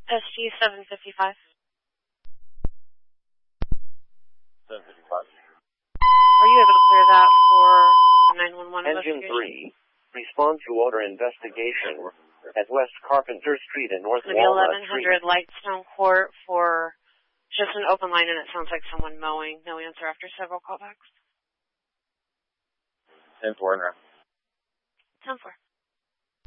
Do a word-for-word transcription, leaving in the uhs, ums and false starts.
S G seven fifty-five. seven fifty-five. Are you able to clear that for the nine one one Engine investigation? three, respond to order investigation at West Carpenter Street and North It's going to be Walnut eleven Street. hundred Lightstone Court for just an open line, and it sounds like someone mowing. No answer after several callbacks. ten four, ten four.